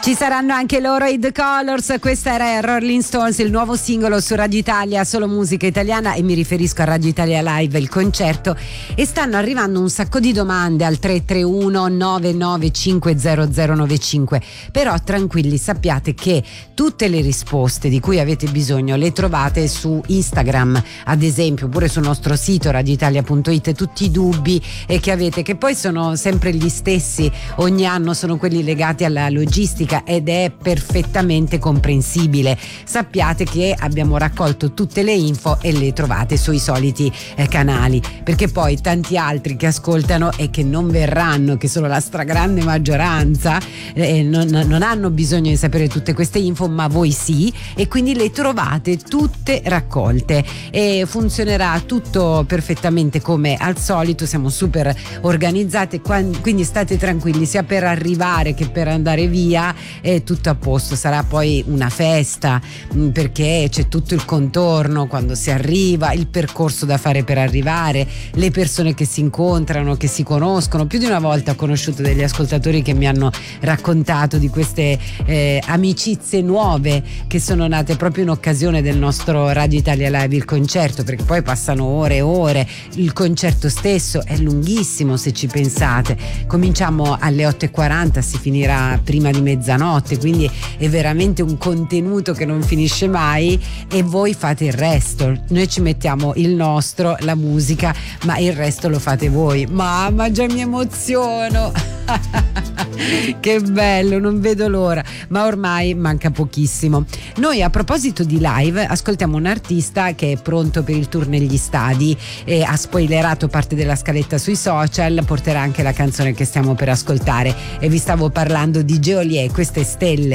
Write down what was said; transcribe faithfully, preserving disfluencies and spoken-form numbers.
Ci saranno anche loro, i The Colors. Questa era Rolling Stones, il nuovo singolo su Radio Italia, solo musica italiana, e mi riferisco a Radio Italia Live, il concerto. E stanno arrivando un sacco di domande al tre tre uno nove nove cinque zero zero nove cinque. Però tranquilli, sappiate che tutte le risposte di cui avete bisogno le trovate su Instagram, ad esempio, oppure sul nostro sito radioitalia punto it. Tutti i dubbi eh, che avete, che poi sono sempre gli stessi ogni anno, sono quelli legati alla logistica, ed è perfettamente comprensibile. Sappiate che abbiamo raccolto tutte le info e le trovate sui soliti eh, canali, perché poi tanti altri che ascoltano e che non verranno, che sono la stragrande maggioranza, eh, non, non hanno bisogno di sapere tutte queste info, ma voi sì, e quindi le trovate tutte raccolte e funzionerà tutto perfettamente come al solito. Siamo super organizzate, quindi state tranquilli, sia per arrivare che per andare via è tutto a posto. Sarà poi una festa, perché c'è tutto il contorno quando si arriva, il percorso da fare per arrivare, le persone che si incontrano, che si conoscono. Più di una volta ho conosciuto degli ascoltatori che mi hanno raccontato di queste eh, amicizie nuove che sono nate proprio in occasione del nostro Radio Italia Live, il concerto, perché poi passano ore e ore. Il concerto stesso è lunghissimo, se ci pensate, cominciamo alle otto e quaranta, si finirà prima di mezzanotte, quindi è veramente un contenuto che non finisce mai, e voi fate il resto. Noi ci mettiamo il nostro, la musica, ma il resto lo fate voi. Mamma, già mi emoziono. Che bello, non vedo l'ora, ma ormai manca pochissimo. Noi, a proposito di live, ascoltiamo un artista che è pronto per il tour negli stadi e ha spoilerato parte della scaletta sui social, porterà anche la canzone che stiamo per ascoltare, e vi stavo parlando di Geolier, queste stelle